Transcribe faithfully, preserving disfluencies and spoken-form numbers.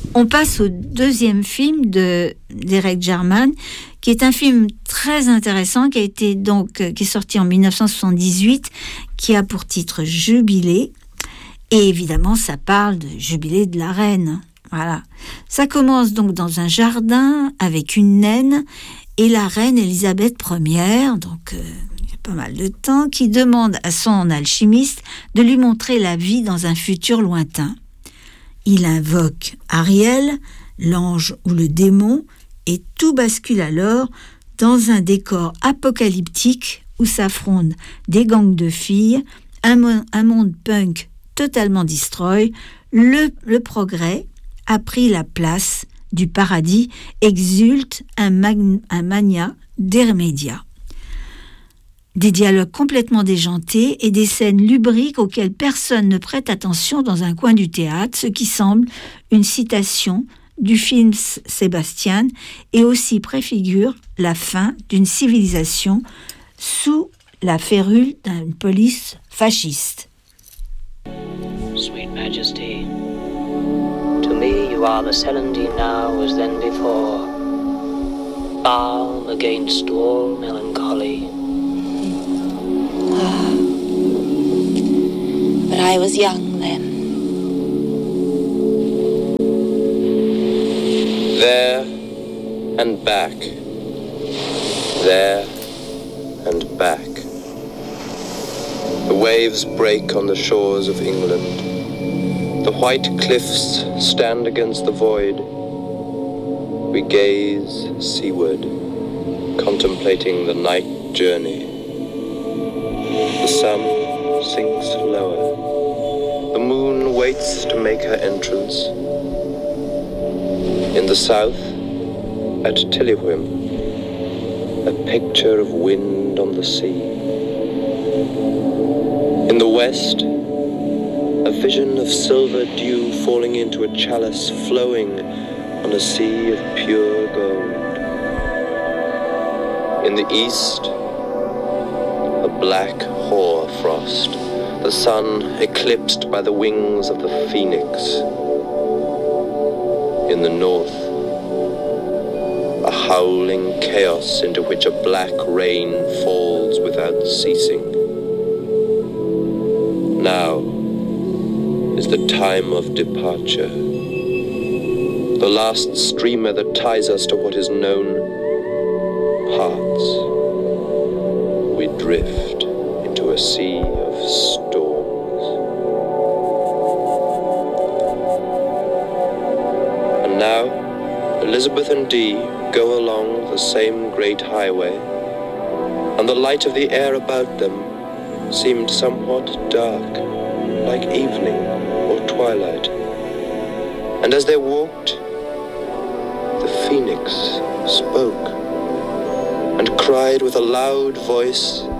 On passe au deuxième film de d'Eric Jarman, qui est un film très intéressant, qui a été donc qui est sorti en dix-neuf cent soixante-dix-huit, qui a pour titre Jubilé. Et évidemment, ça parle de Jubilé de la reine. Voilà. Ça commence donc dans un jardin avec une naine et la reine Élisabeth Première, donc euh, il y a pas mal de temps, qui demande à son alchimiste de lui montrer la vie dans un futur lointain. Il invoque Ariel, l'ange ou le démon, et tout bascule alors dans un décor apocalyptique où s'affrontent des gangs de filles, un, mo- un monde punk totalement destroy, le, le progrès a pris la place du paradis, exulte un, mag- un mania des médias. Des dialogues complètement déjantés et des scènes lubriques auxquelles personne ne prête attention dans un coin du théâtre, ce qui semble une citation du film Sébastien et aussi préfigure la fin d'une civilisation sous la férule d'une police fasciste. Sweet Majesty, to me you are the Celandine now as then before, balm against all melancholy. Ah, but I was young then. There and back, there and back. The waves break on the shores of England. The white cliffs stand against the void. We gaze seaward, contemplating the night journey. The sun sinks lower. The moon waits to make her entrance. In the south, at Tilliwhim, a picture of wind on the sea. In the west, a vision of silver dew falling into a chalice flowing on a sea of pure gold. In the east, a black hoar frost, the sun eclipsed by the wings of the phoenix. In the north, a howling chaos into which a black rain falls without ceasing. Now is the time of departure, the last streamer that ties us to what is known parts. We drift into a sea of storms. And now, Elizabeth and Dee go along the same great highway, and the light of the air about them seemed somewhat dark, like evening or twilight. And as they walked, the phoenix spoke and cried with a loud voice